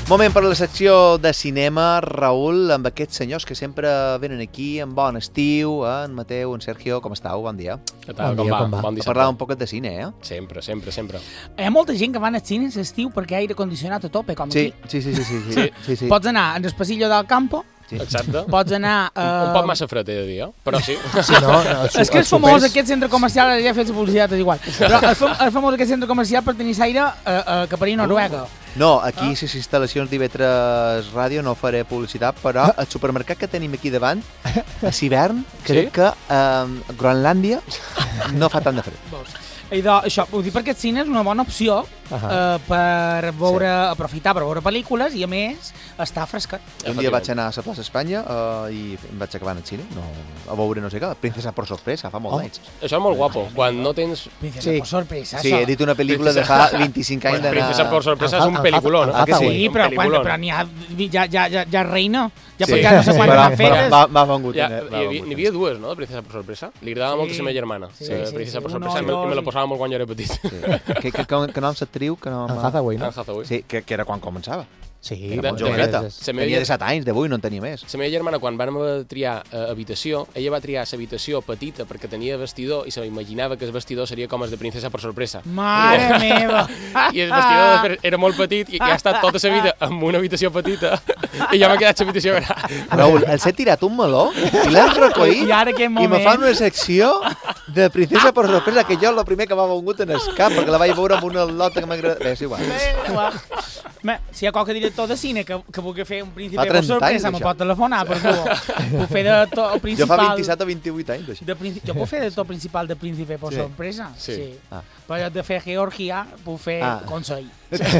Moment per la secció de cinema, Raül, amb aquests senyors que sempre venen aquí en bon estiu, en Mateu, en Sergio, com esteu? Bon dia. Què tal, com va? Bon dissabte. A parlar un poquet de cine, Sempre, sempre, sempre. Hi ha molta gent que va al cine a l'estiu perquè hi ha aire condicionat a tope, com aquí. Sí. Pots anar en el pasillo del campo, Exacte. pots anar... Un poc massa fred, he de dir, però sí. És que és famós aquest centre comercial, ara ja he fet la publicitat, és igual, però és famós aquest centre comercial per tenir l'aire que per a Noruega. No, aquí les instal·lacions d'IV3 Ràdio no faré publicitat, però el supermercat que tenim aquí davant, a l'hivern, crec que a Groenlàndia no fa tant de fred. Això, ho dic perquè el cine és una bona opció per veure, aprofitar per veure pel·lícules i, a més, estar frescat. Un dia vaig anar a la plaça Espanya i em vaig acabar en el cine, a veure no sé què, Princesa por sorpresa, fa molt d'anys. Això és molt guapo, quan no tens... Princesa por sorpresa, sí, he dit una pel·lícula de fa 25 anys d'anar... Princesa por sorpresa és un pel·lículon, no? Sí, però n'hi ha... Ja reina, ja no sé quan l'han fet. M'ha vengut. N'hi havia dues, no, de Princesa por sorpresa? Li agradava molt a la meva germana, Princesa por sorpresa, me la posava molt quan jo era petit. Que nom s'actriu? Anne Hathaway, no? Anne Hathaway. Sí, que era quan començava. Sí, era molt joveneta. Tenia de 7 anys, de 8, no en tenia més. La meva germana, quan vam triar habitació, ella va triar l'habitació petita perquè tenia vestidor i s'imaginava que el vestidor seria com el de Princesa por sorpresa. Mare meva! I el vestidor era molt petit i ha estat tota la vida en una habitació petita i ja m'ha quedat l'habitació gran. Raül, els he tirat un meló i l'hem recollit i me fan una secció de Princesa por sorpresa que jo el primer que m'ha vengut en el cap perquè la vaig veure amb una lota que m'agrada. Bé, és igual. Si hi ha qualque director de cine que vulgui fer un príncipe por sorpresa, me pot telefonar, per favor. Puc fer de to principal... Jo fa 27 o 28 anys, d'això. Jo puc fer de to principal de príncipe por sorpresa? Sí. Però de fer Georgia, puc fer Consell.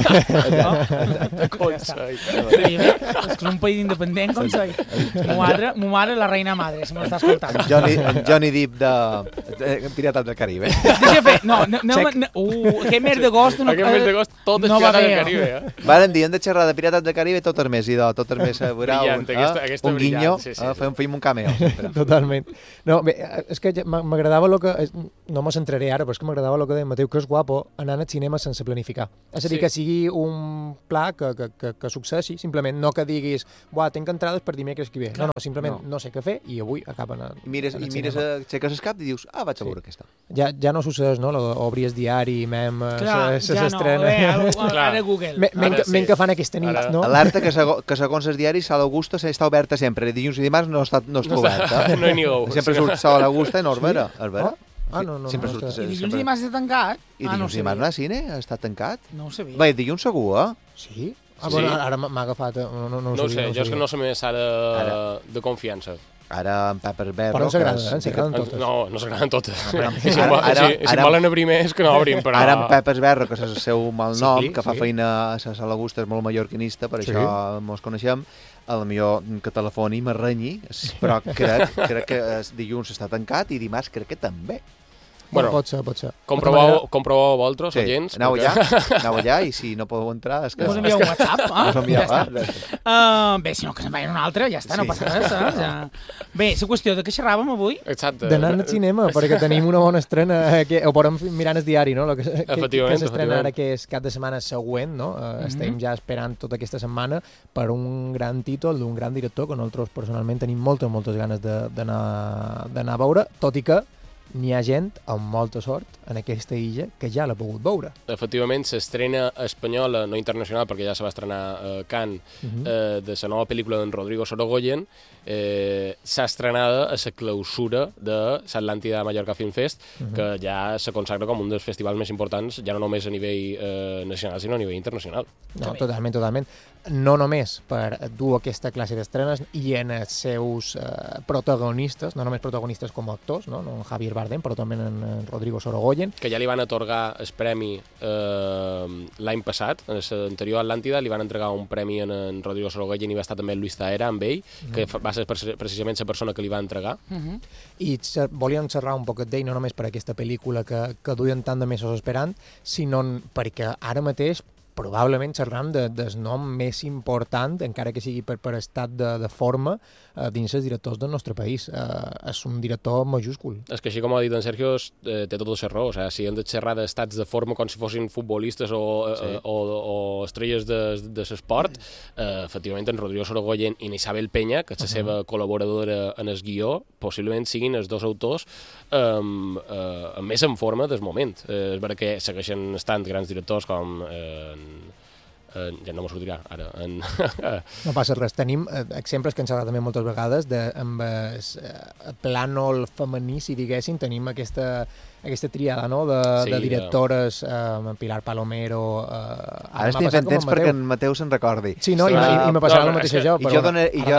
Consell. És que és un país independent, Consell. Mo mare la reina madre, si m'està escoltant. Johnny Depp de Pirates del Caribe. Deixa fer, aquest mes d'agost... Aquest mes d'agost tot és Pirates del Caribe, Varen dir, hem de xerrar de Pirates del Caribe tot el mes, idò, tot el mes veurà un guinyo, fem un cameo. Totalment. No, bé, és que m'agradava el que... No me centraré ara, però és que m'agradava el que deia Mateu, que és guapo anar al cinema sense planificar. És a dir, que sigui un pla que successi, simplement, no que diguis tinc entrades per dimecres que ve. No, simplement no sé què fer i avui acaben al cinema. I mires, aixeques el cap i dius, vaig a veure aquesta. Ja no succeeix, no? Obries diari, s'estrena. Ara Google. Men que fan aquesta nit, no? Alerta que segons els diaris Sala Augusta està oberta sempre. Dilluns i dimarts no està oberta. No hi ningú. Sempre surt Sala Augusta i no és vera. No. I dilluns i dimarts està tancat? I dilluns i dimarts al cine està tancat? No ho sabia. Bé, dilluns segur, Sí? Bueno, ara m'ha agafat... No ho sé, jo és que no sé més ara de confiança. Ara en Pepper Berro... Però no s'agraden totes. No s'agraden totes. I si volen obrir més, que no obrin, però... Ara en Pepper Berro, que és el seu malnom, que fa feina a la Sala Augusta, és molt mallorquinista, per això mos coneixem, a la millor que telefoni i m'arrenyi, però crec que dilluns està tancat i dimarts crec que també. Pot ser. Comproveu vosaltres, oients. Aneu allà i si no podeu entrar... Us envieu un WhatsApp, Bé, si no, que se'n vagin una altra, ja està, no passa res. Bé, la qüestió de què xerràvem avui? Exacte. D'anar al cinema, perquè tenim una bona estrena, ho podem mirar en el diari, no? Que s'estrena ara, que és cap de setmana següent, no? Estem ja esperant tota aquesta setmana per un gran títol d'un gran director que nosaltres personalment tenim moltes ganes d'anar a veure, tot i que n'hi ha gent amb molta sort en aquesta illa que ja l'ha pogut veure. Efectivament, l'estrena espanyola, no internacional, perquè ja se va estrenar a Cannes, de la nova pel·lícula d'en Rodrigo Sorogoyen, s'ha estrenada a la clausura de l'Atlàntida Mallorca Film Fest, que ja se consagra com un dels festivals més importants, ja no només a nivell nacional, sinó a nivell internacional. No, totalment. No només per dur aquesta classe d'estrenes i en els seus protagonistes, no només protagonistes com a actors, no? En Javier Bardem, però també en Rodrigo Sorogoyen. Que ja li van atorgar el premi l'any passat, en l'anterior Atlàntida, li van entregar un premi en Rodrigo Sorogoyen i va estar també Luis Zahera amb ell, que va ser precisament la persona que li va entregar. I volíem xerrar un poquet d'ell, no només per aquesta pel·lícula que duien tant de mesos esperant, sinó perquè ara mateix probablement xerram del nom més important, encara que sigui per estat de forma, dins els directors del nostre país. És un director majúscul. És que així com ha dit en Sergio, té tota la raó. O sigui, si hem de xerrar d'estats de forma com si fossin futbolistes o estrelles de l'esport, efectivament en Rodrigo Sorogoyen i Isabel Peña, que és la seva col·laboradora en el guió, possiblement siguin els dos autors més en forma del moment. És vera que segueixen estant grans directors com ja no m'ho sortirà ara. No passa res. Tenim exemples que ens agrada també moltes vegades amb el plànol femení, si diguéssim, tenim aquesta triada, no?, de directores, Pilar Palomero... Ara estic fent temps perquè en Mateu se'n recordi. Sí, no? I me passarà el mateix a jo, però...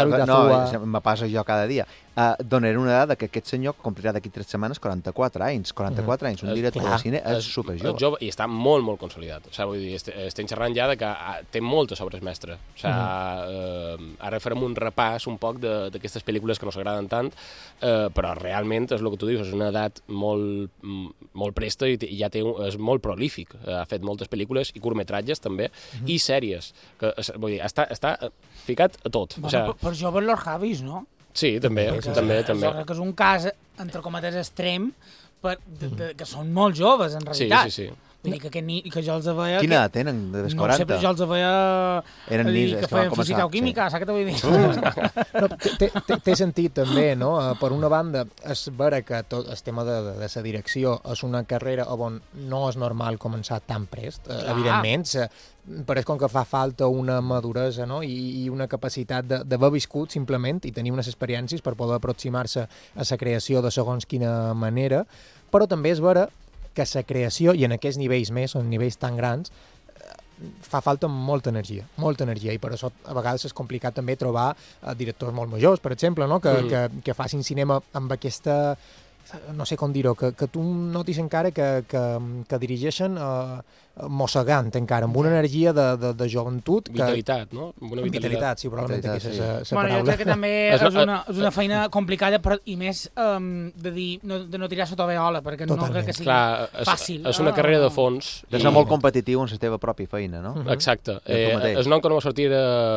Me passa jo cada dia. Donaré una dada que aquest senyor complirà d'aquí 3 setmanes 44 anys. 44 anys, un director de cine és superjove. I està molt, molt consolidat. O sigui, vull dir, estem xerrant ja que té moltes obres mestres. O sigui, ara farem un repàs un poc d'aquestes pel·lícules que no s'agraden tant, però realment és el que tu dius, és una edat molt presta i ja és molt prolífic. Ha fet moltes pel·lícules i curtmetratges també, i sèries. Vull dir, està ficat a tot. Per joves los Javis, no? Sí, també. Jo crec que és un cas, entre cometes, extrem, que són molt joves, en realitat. Sí. Vull dir que jo els veia... Quina edat tenen? De 40? No sé, però jo els veia... Eren nins, que feien física o química, saps què t'ho vull dir? Té sentit també, no? Per una banda, és vera que tot el tema de la direcció és una carrera on no és normal començar tan prest, evidentment. Pareix com que fa falta una maduresa, no?, i una capacitat d'haver viscut simplement i tenir unes experiències per poder aproximar-se a la creació de segons quina manera, però també és vera que la creació, i en aquests nivells més, en nivells tan grans, fa falta molta energia, i per això a vegades és complicat també trobar directors molt majors, per exemple, no?, que facin cinema amb aquesta, no sé com dir-ho, que tu notis encara que dirigeixen mossegant encara, amb una energia de joventut. Vitalitat, no? Una vitalitat, sí, probablement aquesta és la paraula. Jo crec que també és una feina complicada, i més de no tirar sota veola, perquè no crec que sigui fàcil. És una carrera de fons. De ser molt competitiu en la teva pròpia feina, no? Exacte. El nom que no va sortir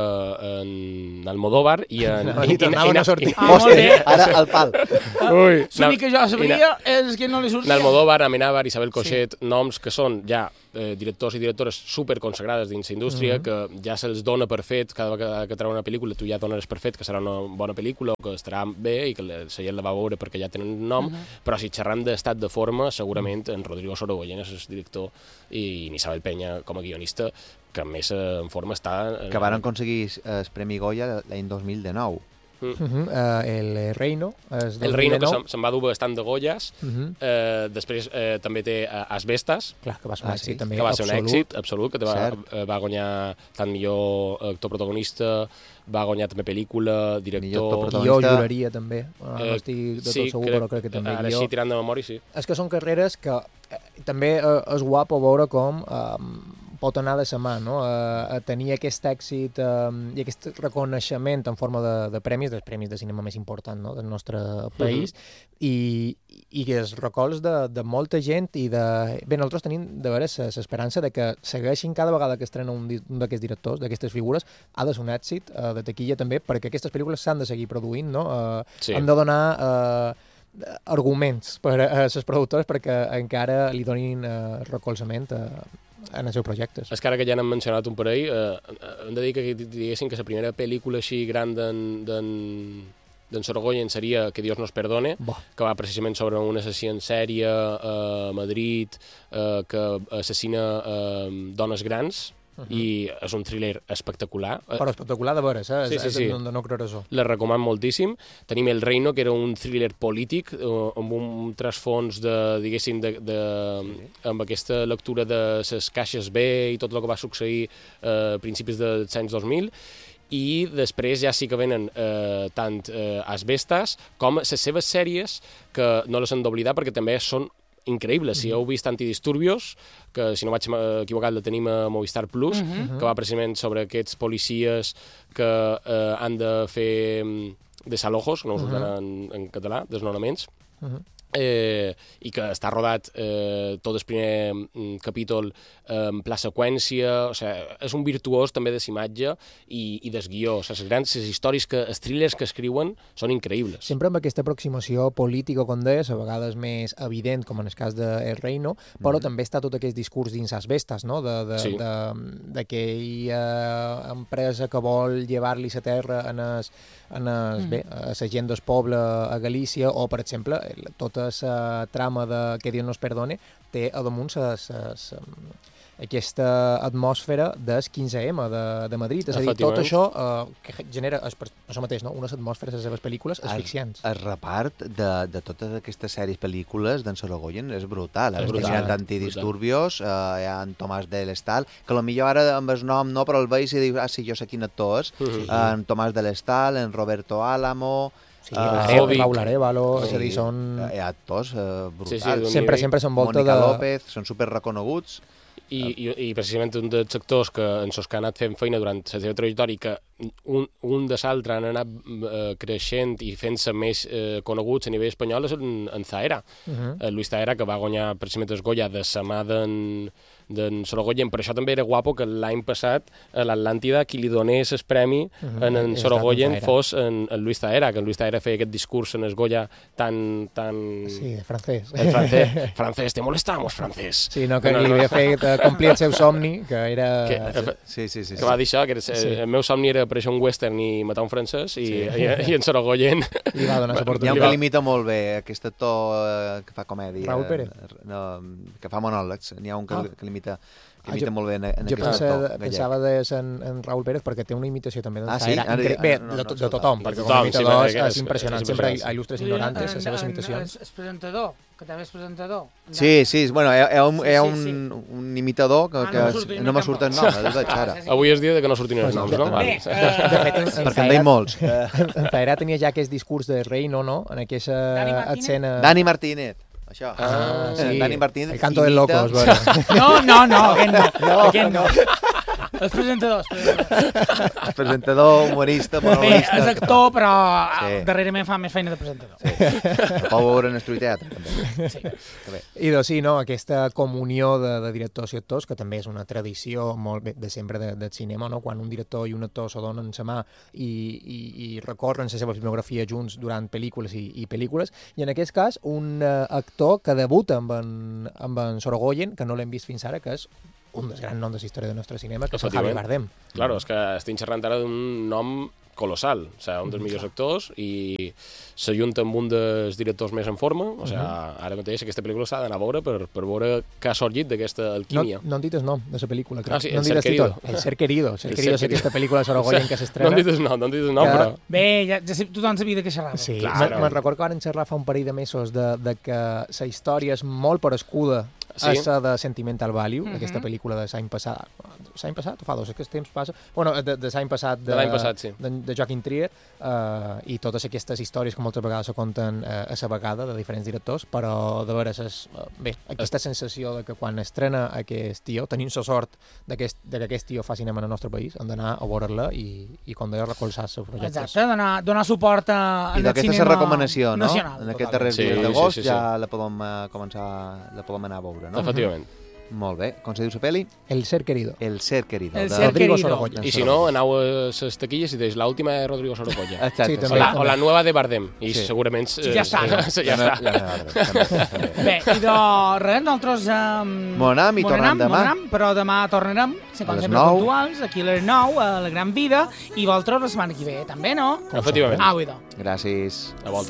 en Almodóvar i en... Ara al pal. L'únic que jo sabria és que no li sortia. En Almodóvar, Amenábar, Isabel Cochet, noms que són ja directors i directores superconsagrades dins la indústria, que ja se'ls dona per fet, cada vegada que treu una pel·lícula tu ja dones per fet que serà una bona pel·lícula o que estarà bé i que la gent la va veure perquè ja tenen un nom, però si xerram d'estat de forma, segurament en Rodrigo Sorogoyen és el director i Isabel Peña com a guionista, que més en forma està... Que van aconseguir el Premi Goya l'any 2019. El Reino. El Reino, que se'n va dur bastant de Goyas. Després també té Asbestas, clar, que va ser un èxit, també, que va ser un èxit absolut, que va guanyar tant millor actor protagonista, va guanyar també pel·lícula, director... Jo juraria també, no estic de tot segur, però crec que també. Ara sí, tirant de memòria, sí. És que són carreres que també és guapo veure com pot anar de sa mà, no?, a tenir aquest èxit i aquest reconeixement en forma de premis, dels premis de cinema més important, no?, del nostre país, i els recolz de molta gent i de... Bé, nosaltres tenim de veres l'esperança de que segueixin cada vegada que estrena un d'aquests directors, d'aquestes figures, ha de ser un èxit de taquilla també, perquè aquestes pel·lícules s'han de seguir produint, no? Hem de donar arguments per a les productores perquè encara li donin recolzament en els seus projectes. És que ara que ja n'hem mencionat un parell, hem de dir que diguéssim que la primera pel·lícula així gran d'en Sorogoyen seria Que Dios nos perdone, que va precisament sobre un assassí en sèrie a Madrid que assassina dones grans, i és un thriller espectacular. Però espectacular de veres, Sí. De no creure-s'ho. La recomano moltíssim. Tenim El Reino, que era un thriller polític, amb un trasfons diguéssim, amb aquesta lectura de les caixes B i tot el que va succeir a principis dels anys 2000, i després ja sí que venen tant Asbestas com les seves sèries, que no les hem d'oblidar perquè també són increïbles. Si heu vist Antidisturbios, que si no vaig equivocat la tenim a Movistar Plus, que va precisament sobre aquests policies que han de fer desalojos, que no ho surten en català, desnonaments, i que està rodat tot el primer capítol en pla seqüència, o sigui, és un virtuós també de l'imatge i del guió, o sigui, les històries, els thrillers que escriuen són increïbles. Sempre amb aquesta aproximació política, com deies, a vegades més evident, com en el cas de El Reino, però també està tot aquest discurs dins les vestes, no? D'aquella empresa que vol llevar-li la terra a la gent del poble a Galícia, o, per exemple, tota la trama de Que Dios nos perdone té a damunt aquesta atmosfera del 15M de Madrid. És a dir, tot això que genera, això mateix, no? Unes atmosferes a les seves pel·lícules asfixiants. El repart de totes aquestes sèries pel·lícules d'en Sorogoyen és brutal. Estic mirant Antidisturbios, hi ha en Tomàs de l'Estal, que potser ara amb el nom no, però el veig i diu, sí, jo sé quin actor és, en Tomàs de l'Estal, en Roberto Álamo... Sí, Raúl Arévalo, és a dir, són... Hi ha actors brutals. Sempre s'envolta de... Mónica López, són superreconeguts. I precisament un dels actors que en sos que ha anat fent feina durant la seva trajectòria, que un de l'altre han anat creixent i fent-se més coneguts a nivell espanyol, és en Zahera. Luis Zahera, que va guanyar precisament el Goya de la mà d'en Sorogoyen. Per això també era guapo que l'any passat a l'Atlàntida qui li donés el premi en Sorogoyen fos en Luis Zahera, que en Luis Zahera feia aquest discurs en el Goya tan... Sí, francès. Francès, te molestamos, francès. Sí, no, que li havia fet complir el seu somni, que era... Sí. Que va dir això, que el meu somni era aparèixer un western i matar un francès, i en Sorogoyen... Li va donar l'oportunitat. Hi ha un que limita molt bé, aquest actor que fa comèdia. Raúl Pérez. Que fa monòlegs. N'hi ha un que limita molt bé en aquest actor gallec. Jo pensava en Raúl Pérez perquè té una imitació també d'en Zahera. Bé, de tothom, perquè com a imitador és impressionant. Sempre il·lustres ignorantes, les seves imitacions. El presentador, que també és presentador. Sí, bueno, hi ha un imitador que no me surt el nom, el veig ara. Avui és dia que no surtin els noms, no? Perquè en deim molts. En Zahera tenia ja aquest discurs de Reino, no? En aquesta escena... Dani Martínez. Això. Sí. Dani Martínez. El canto del loco, és bueno. No, aquest no. Els presentadors. El presentador, humorista, monologuista. És actor, però darrerament fa més feina de presentador. El pot veure en el teatre, també. Sí. I doncs sí, no, aquesta comunió de directors i actors, que també és una tradició molt bé de sempre del cinema, no? Quan un director i un actor se donen la mà i recorren la seva filmografia junts durant pel·lícules i pel·lícules, i en aquest cas un actor que debuta amb en Sorogoyen, que no l'hem vist fins ara, que és un dels grans noms de la història del nostre cinema, que és el Javier Bardem. Claro, és que estic xerrant ara d'un nom colossal, o sigui, un dels millors actors, i s'ajunta amb un dels directors més en forma, o sigui, ara mateix aquesta pel·lícula s'ha d'anar a veure per veure què ha sorgit d'aquesta alquímia. No han dit el nom de la pel·lícula, crec. Sí, El Ser Querido. El Ser Querido, és aquesta pel·lícula de Sorogoyen que s'estrena. No han dit el nom, però... Bé, ja tothom sabia de què xerrava. Sí, me'n recordo que van xerrar fa un parell de mesos de que la història és molt parescuda a la de Sentimental Value, aquesta pel·lícula de l'any passat. L'any passat o fa dos? Aquest temps passa? Bueno, de l'any passat, de l'any passat, sí. De Joaquim Trier, i totes aquestes històries que moltes vegades se conten a la vegada de diferents directors, però de veres bé, aquesta sensació de que quan estrena aquest tio, tenim la sort de que aquest tio fa cinema en el nostre país, hem d'anar a veure-la i com deia, recolzar els seus projectes. Exacte, donar suport al cinema nacional. I d'aquesta recomanació, no? En aquest darrer dia d'agost ja la podem començar, la podem anar a veure, no? Efectivament. Molt bé. Com se diu la pel·li? El Ser Querido. El Ser Querido. El Ser Rodrigo Querido. Sorogoyen. I si no, aneu a les taquilles i deix l'última de Rodrigo Sorogoyen. Exacte. Sí, o la nova de Bardem. I segurament... Ja està. Ja està. Bé, i de res, nosaltres... Monam i tornem demà. Però demà tornarem, com sempre puntuals, aquí a les 9, a la Gran Vida, i vosaltres la setmana que ve també, no? Efectivament. Au, idò. Gràcies. A vosaltres.